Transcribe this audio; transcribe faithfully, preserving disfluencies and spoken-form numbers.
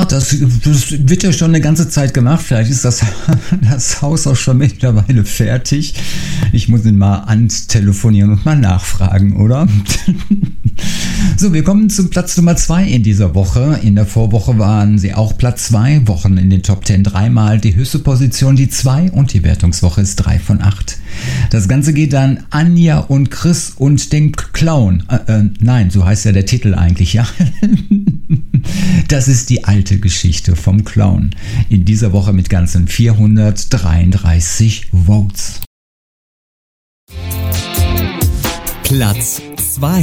Ja, das, das wird ja schon eine ganze Zeit gemacht. Vielleicht ist das, das Haus auch schon mittlerweile fertig. Ich muss ihn mal antelefonieren und mal nachfragen, oder? So, wir kommen zum Platz Nummer zwei in dieser Woche. In der Vorwoche waren sie auch Platz zwei, Wochen in den Top zehn dreimal die höchste Position, die zwei, und die Wertungswoche ist drei von acht. Das Ganze geht an Anja und Chris und den Clown. Äh, äh, nein, so heißt ja der Titel eigentlich, ja. Das ist die alte Geschichte vom Clown. In dieser Woche mit ganzen vierhundertdreiunddreißig Votes. Platz zwei.